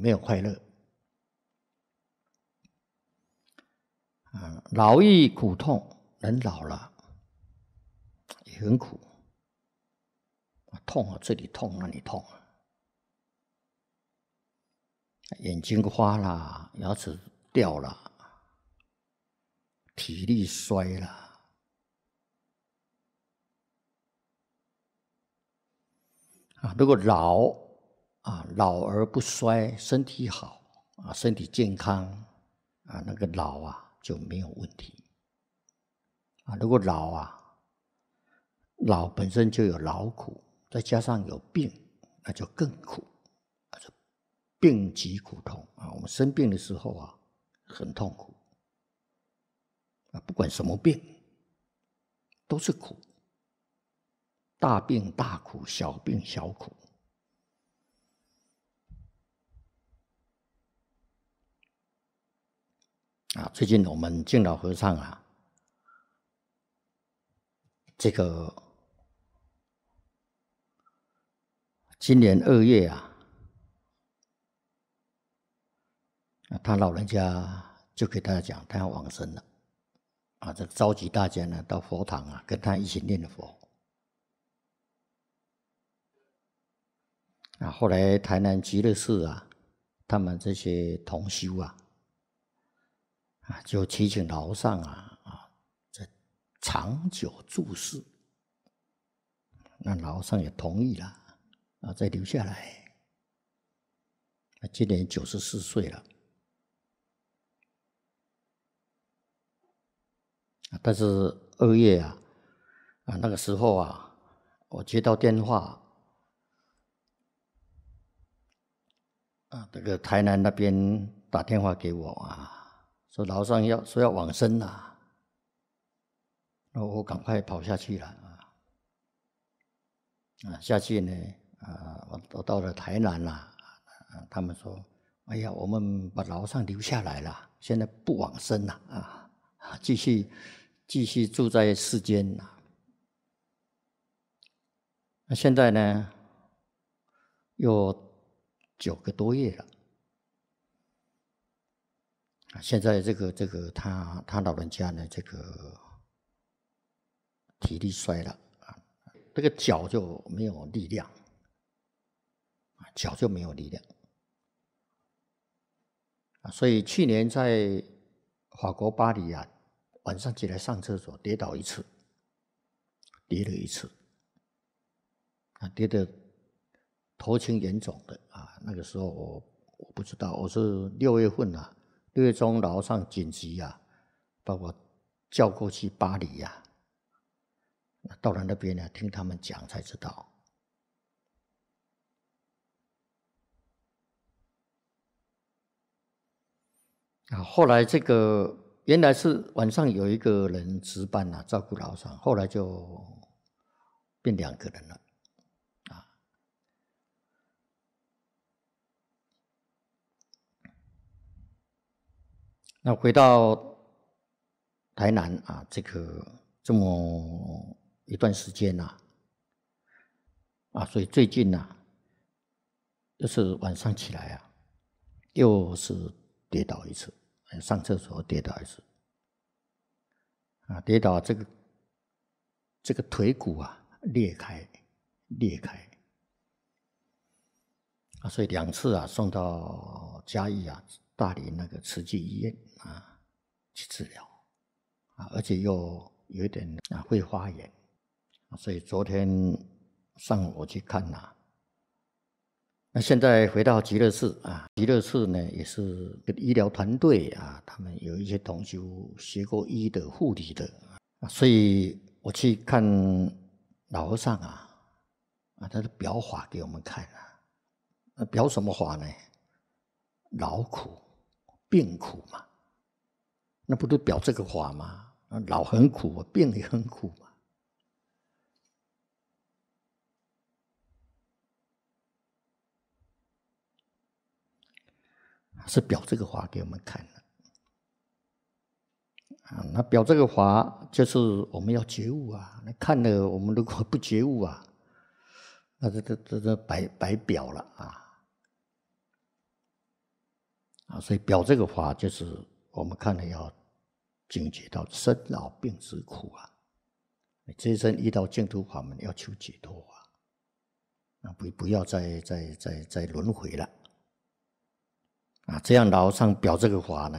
没有快乐。老亦苦痛，人老了也很苦，痛这里痛那里痛，眼睛花了，牙齿掉了，体力衰了。如果老而不衰，身体好身体健康那个老就没有问题如果老本身就有劳苦，再加上有病，那就更苦病极苦痛我们生病的时候很痛苦不管什么病都是苦，大病大苦，小病小苦。最近我们敬老和尚这个今年2月他老人家就给大家讲他要往生了这召集大家呢到佛堂跟他一起念佛后来台南极乐寺他们这些同修就祈请老和尚这长久住世，那老和尚也同意了再留下来。今年94岁了，但是2月那个时候我接到电话这个台南那边打电话给我说老和尚要往生了，那我赶快跑下去了下去呢我到了台南他们说哎呀我们把老和尚留下来了，现在不往生了继续住在世间那现在呢又9个多月了现在这个他老人家呢这个体力衰了这个脚就没有力量所以去年在法国巴黎晚上起来上厕所跌倒一次，跌了一次跌得头青眼肿的那个时候我不知道，我是6月份6月中老和尚紧急把我叫过去巴黎到了那边听他们讲才知道后来这个原来是晚上有一个人值班照顾老和尚，后来就变2个人了那回到台南这个这么一段时间所以最近就是晚上起来又是跌倒一次，上厕所跌倒一次跌倒这个腿骨裂开所以2次送到嘉义大林那个慈济医院去治疗而且又有一点会发炎所以昨天上午我去看那现在回到极乐寺极乐寺呢也是跟医疗团队他们有一些同修学过医的护理的所以我去看老和尚他的表法给我们看表什么法呢？劳苦病苦嘛，那不是表这个法吗？老很苦病也很苦嘛是表这个法给我们看的那表这个法就是我们要觉悟那看了我们如果不觉悟那这白表了所以表这个法就是我们看了要警觉到生老病死苦啊，你这一生遇到净土法门要求解脱不要再轮回了这样老上表这个法呢，